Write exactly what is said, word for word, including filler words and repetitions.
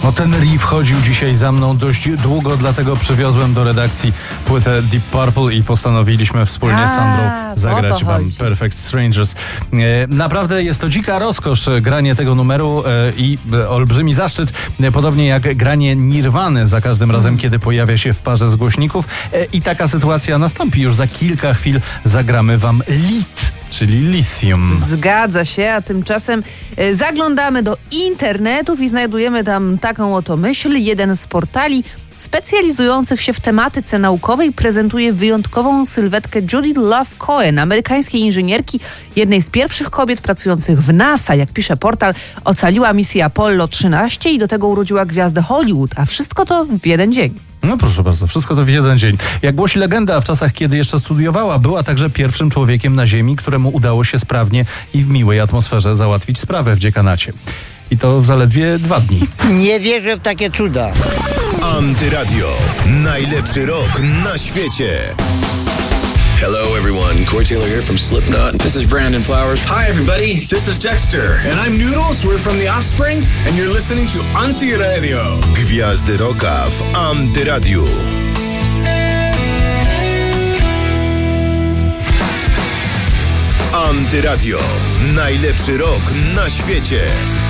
No ten riff chodził dzisiaj za mną dość długo, dlatego przywiozłem do redakcji płytę Deep Purple i postanowiliśmy wspólnie A, z Sandrą zagrać wam chodzi. Perfect Strangers. E, naprawdę jest to dzika rozkosz granie tego numeru e, i e, olbrzymi zaszczyt, e, podobnie jak granie Nirwany za każdym razem, kiedy pojawia się w parze z głośników. E, I taka sytuacja nastąpi już za kilka chwil. Zagramy wam Lit, czyli Lithium. Zgadza się, a tymczasem e, zaglądamy do internetów i znajdujemy tam taką oto myśl. Jeden z portali specjalizujących się w tematyce naukowej prezentuje wyjątkową sylwetkę Judy Love Cohen, amerykańskiej inżynierki, jednej z pierwszych kobiet pracujących w NASA. Jak pisze portal, ocaliła misję Apollo trzynaście i do tego urodziła gwiazdę Hollywood, a wszystko to w jeden dzień. No proszę bardzo, wszystko to w jeden dzień. Jak głosi legenda, w czasach, kiedy jeszcze studiowała, była także pierwszym człowiekiem na Ziemi, któremu udało się sprawnie i w miłej atmosferze załatwić sprawę w dziekanacie. I to w zaledwie dwa dni. Nie wierzę w takie cuda. Antyradio. Najlepszy rok na świecie. Hello, everyone. Corey Taylor here from Slipknot. This is Brandon Flowers. Hi, everybody. This is Dexter. And I'm Noodles. We're from The Offspring. And you're listening to Antyradio. Gwiazdy roka w Antyradiu. Antyradio. Najlepszy rok na świecie.